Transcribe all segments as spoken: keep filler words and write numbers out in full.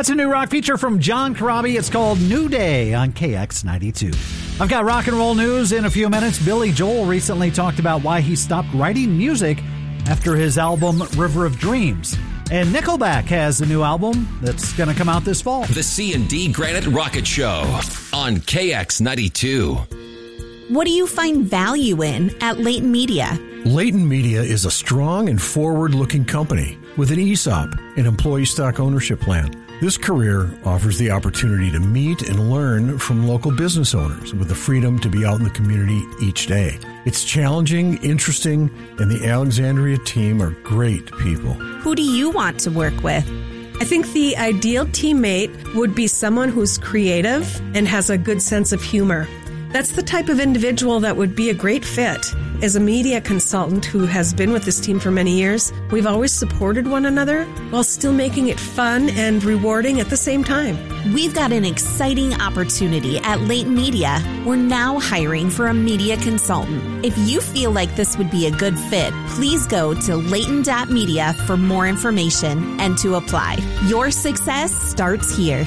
That's a new rock feature from John Corabi. It's called New Day on K X ninety-two. I've got rock and roll news in a few minutes. Billy Joel recently talked about why he stopped writing music after his album River of Dreams. And Nickelback has a new album that's going to come out this fall. The C and D Granite Rocket Show on K X ninety-two. What do you find value in at Leighton Media? Leighton Media is a strong and forward-looking company with an E S O P, an employee stock ownership plan. This career offers the opportunity to meet and learn from local business owners with the freedom to be out in the community each day. It's challenging, interesting, and the Alexandria team are great people. Who do you want to work with? I think the ideal teammate would be someone who's creative and has a good sense of humor. That's the type of individual that would be a great fit. As a media consultant who has been with this team for many years, we've always supported one another while still making it fun and rewarding at the same time. We've got an exciting opportunity at Leighton Media. We're now hiring for a media consultant. If you feel like this would be a good fit, please go to leighton dot media for more information and to apply. Your success starts here.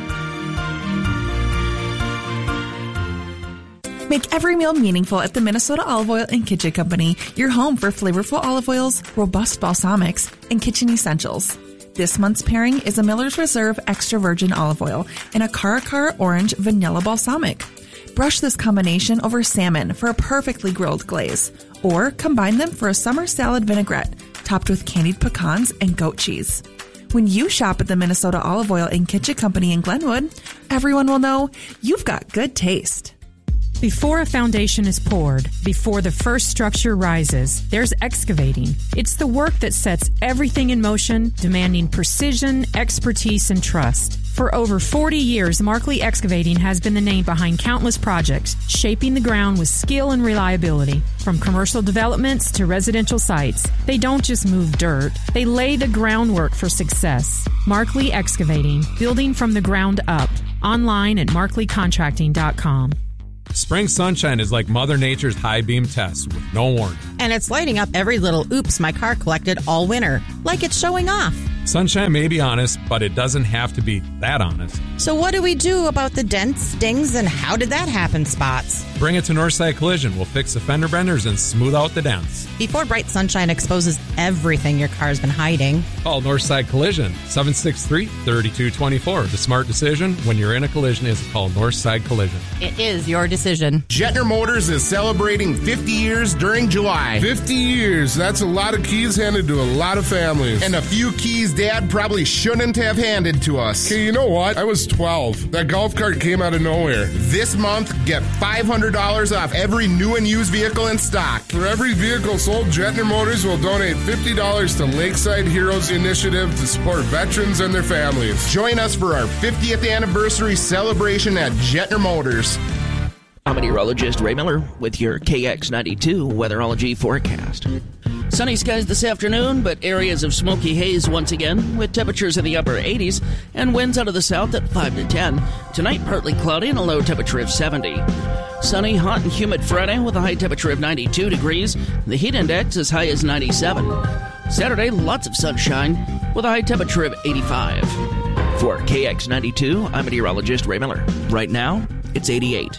Make every meal meaningful at the Minnesota Olive Oil and Kitchen Company, your home for flavorful olive oils, robust balsamics, and kitchen essentials. This month's pairing is a Miller's Reserve Extra Virgin Olive Oil and a Cara Cara Orange Vanilla Balsamic. Brush this combination over salmon for a perfectly grilled glaze, or combine them for a summer salad vinaigrette topped with candied pecans and goat cheese. When you shop at the Minnesota Olive Oil and Kitchen Company in Glenwood, everyone will know you've got good taste. Before a foundation is poured, before the first structure rises, there's excavating. It's the work that sets everything in motion, demanding precision, expertise, and trust. For over forty years, Markley Excavating has been the name behind countless projects, shaping the ground with skill and reliability. From commercial developments to residential sites, they don't just move dirt, they lay the groundwork for success. Markley Excavating, building from the ground up. Online at markley contracting dot com. Spring sunshine is like Mother Nature's high beam test with no warning. And it's lighting up every little oops my car collected all winter, like it's showing off. Sunshine may be honest, but it doesn't have to be that honest. So what do we do about the dents, dings, and how did that happen spots? Bring it to Northside Collision. We'll fix the fender benders and smooth out the dents. Before bright sunshine exposes everything your car's been hiding. Call Northside Collision, seven six three, three two two four. The smart decision when you're in a collision is called Northside Collision. It is your decision. Jetner Motors is celebrating fifty years during July. fifty years. That's a lot of keys handed to a lot of families. And a few keys Dad probably shouldn't have handed to us. Okay, you know what? I was twelve. That golf cart came out of nowhere. This month, get five hundred dollars off every new and used vehicle in stock. For every vehicle sold, Jetner Motors will donate fifty dollars to Lakeside Heroes Initiative to support veterans and their families. Join us for our fiftieth anniversary celebration at Jetner Motors. I'm meteorologist Ray Miller with your K X ninety-two weatherology forecast. Sunny skies this afternoon, but areas of smoky haze once again, with temperatures in the upper eighties and winds out of the south at five to ten. Tonight, partly cloudy and a low temperature of seventy. Sunny, hot, and humid Friday with a high temperature of ninety-two degrees. The heat index as high as ninety-seven. Saturday, lots of sunshine with a high temperature of eighty-five. For K X ninety-two, I'm meteorologist Ray Miller. Right now, it's eighty-eight.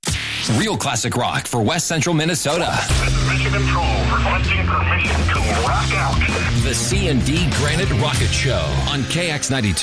Real classic rock for West Central Minnesota. Mission control requesting permission to rock out. The C and D Granite Rocket Show on K X ninety-two.